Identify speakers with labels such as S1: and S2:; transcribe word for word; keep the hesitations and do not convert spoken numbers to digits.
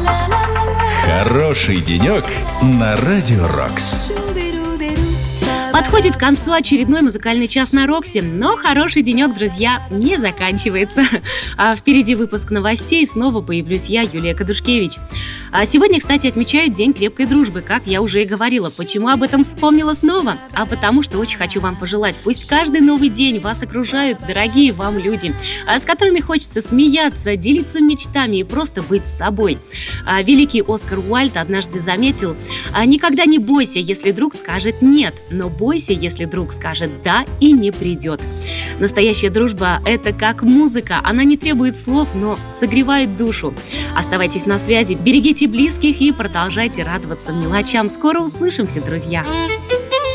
S1: Хороший денек на Радио Рокс.
S2: Подходит к концу очередной музыкальный час на Роксе, но хороший денек, друзья, не заканчивается. А впереди выпуск новостей, снова появлюсь я, Юлия Кадушкевич. А сегодня, кстати, отмечают День крепкой дружбы, как я уже и говорила. Почему об этом вспомнила снова? А потому что очень хочу вам пожелать, пусть каждый новый день вас окружают дорогие вам люди, с которыми хочется смеяться, делиться мечтами и просто быть собой. А великий Оскар Уайльд однажды заметил: никогда не бойся, если друг скажет «нет», но бойся, если друг скажет «да» и не придет. Настоящая дружба – это как музыка. Она не требует слов, но согревает душу. Оставайтесь на связи, берегите близких и продолжайте радоваться мелочам. Скоро услышимся, друзья!